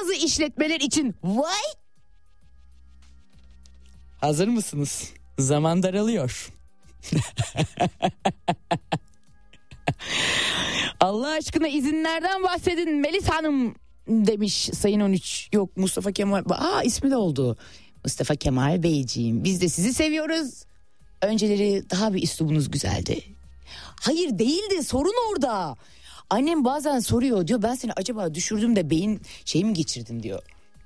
bazı işletmeler için vay. Hazır mısınız? Zaman daralıyor. Allah aşkına izinlerden bahsedin Melis Hanım demiş Sayın 13. Yok Mustafa Kemal. İsmi de oldu. Mustafa Kemal Beyciğim, biz de sizi seviyoruz. Önceleri daha bir üslubunuz güzeldi. Hayır değildi, sorun orada. Annem bazen soruyor, diyor ben seni acaba düşürdüm de beyin mi geçirdin diyor.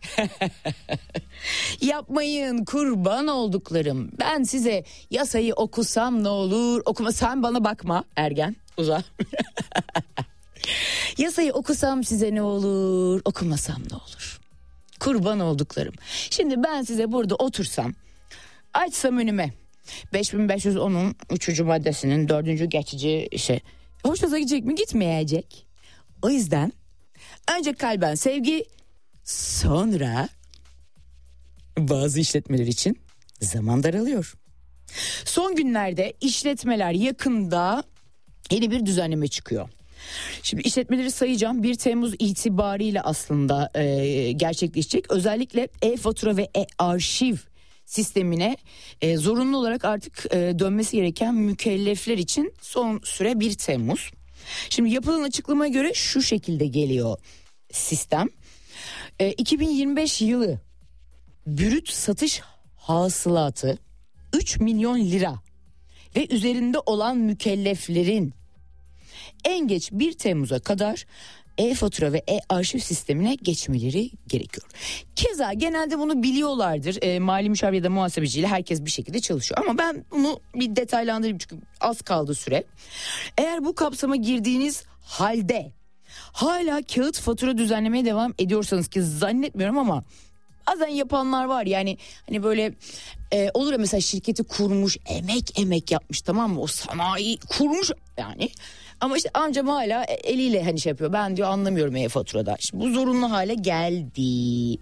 Yapmayın kurban olduklarım. Ben size yasayı okusam ne olur, okumasam bana bakma ergen uza. Yasayı okusam size ne olur, okumasam ne olur. Kurban olduklarım. Şimdi ben size burada otursam, açsam önüme 5510'un 3. maddesinin 4. geçici hoşunuza gidecek mi? Gitmeyecek. O yüzden önce kalben sevgi, sonra bazı işletmeler için zaman daralıyor. Son günlerde işletmeler yakında yeni bir düzenleme çıkıyor. Şimdi işletmeleri sayacağım. 1 Temmuz itibariyle aslında gerçekleşecek. Özellikle e-fatura ve e-arşiv sistemine zorunlu olarak artık dönmesi gereken mükellefler için son süre 1 Temmuz. Şimdi yapılan açıklamaya göre şu şekilde geliyor sistem. 2025 yılı brüt satış hasılatı 3 milyon lira ve üzerinde olan mükelleflerin en geç 1 Temmuz'a kadar e-fatura ve e-arşiv sistemine geçmeleri gerekiyor. Keza genelde bunu biliyorlardır. Mali müşavir ya da muhasebeciyle herkes bir şekilde çalışıyor. Ama ben bunu bir detaylandırayım çünkü az kaldı süre. Eğer bu kapsama girdiğiniz halde hala kağıt fatura düzenlemeye devam ediyorsanız, ki zannetmiyorum ama bazen yapanlar var yani, hani böyle olur ya, mesela şirketi kurmuş, emek yapmış, tamam mı, o sanayi kurmuş yani, ama işte amcam hala eliyle hani yapıyor, ben diyor anlamıyorum e-faturada. Şimdi bu zorunlu hale geldi.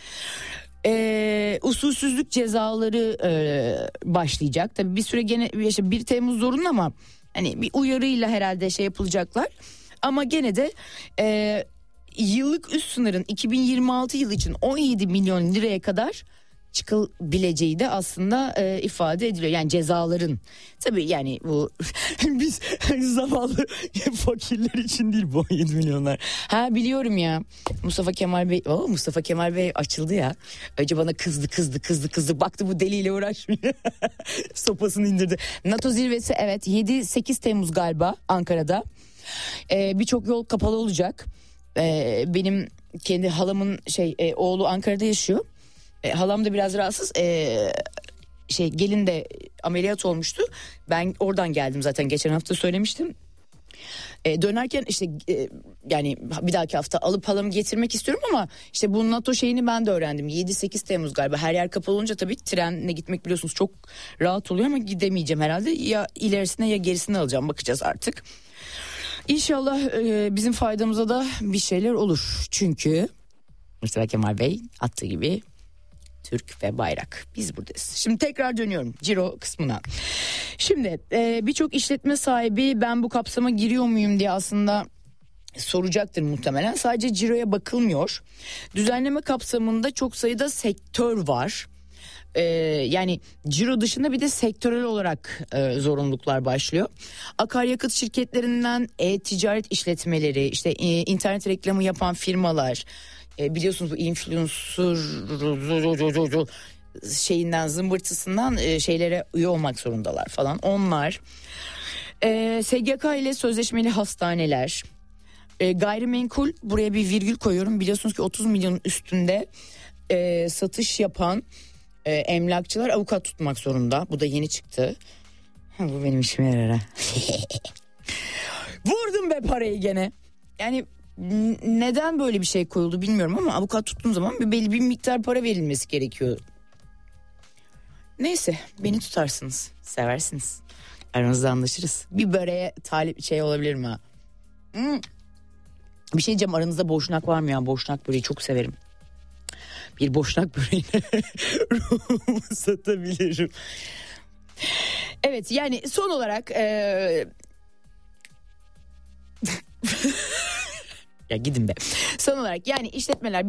Usulsüzlük cezaları başlayacak tabii bir süre, gene işte 1 Temmuz zorunlu ama hani bir uyarıyla herhalde yapılacaklar. Ama gene de yıllık üst sınırın 2026 yılı için 17 milyon liraya kadar çıkabileceği de aslında ifade ediliyor. Yani cezaların. Tabii yani bu biz zavallı fakirler için değil bu 17 milyonlar. Biliyorum ya. Mustafa Kemal Bey açıldı ya. Önce bana kızdı. Baktı bu deliyle uğraşmıyor. Sopasını indirdi. NATO zirvesi, evet, 7-8 Temmuz galiba Ankara'da. Birçok yol kapalı olacak. Benim kendi halamın oğlu Ankara'da yaşıyor. Halam da biraz rahatsız. Gelin de ameliyat olmuştu. Ben oradan geldim zaten, geçen hafta söylemiştim. Dönerken yani bir dahaki hafta alıp halamı getirmek istiyorum ama işte bu NATO şeyini ben de öğrendim. 7-8 Temmuz galiba, her yer kapalı olunca tabii trenle gitmek biliyorsunuz çok rahat oluyor ama gidemeyeceğim herhalde. Ya ilerisine ya gerisine alacağım, bakacağız artık. İnşallah bizim faydamıza da bir şeyler olur. Çünkü Mustafa Kemal Bey attığı gibi Türk ve bayrak, biz buradayız. Şimdi tekrar dönüyorum ciro kısmına. Şimdi birçok işletme sahibi ben bu kapsama giriyor muyum diye aslında soracaktır muhtemelen. Sadece ciroya bakılmıyor. Düzenleme kapsamında çok sayıda sektör var. Yani ciro dışında bir de sektörel olarak zorunluluklar başlıyor. Akaryakıt şirketlerinden ticaret işletmeleri, işte internet reklamı yapan firmalar, biliyorsunuz bu influencer zımbırtısından şeylere üye olmak zorundalar falan onlar. SGK ile sözleşmeli hastaneler, gayrimenkul, buraya bir virgül koyuyorum, biliyorsunuz ki 30 milyonun üstünde satış yapan emlakçılar avukat tutmak zorunda. Bu da yeni çıktı. Bu benim işime yarar. Vurdum be parayı gene. Yani neden böyle bir şey koyuldu bilmiyorum ama avukat tuttuğum zaman belli bir miktar para verilmesi gerekiyor. Neyse, beni tutarsınız, seversiniz. Aranızda anlaşırız. Bir böreğe talip olabilir mi? Bir şey diyeceğim, aranızda boşnak var mı ya? Boşnak böreği çok severim. Bir boşnak böreğine ruhumu satabilirim. Evet, yani son olarak ya gidin be. Son olarak yani işletmeler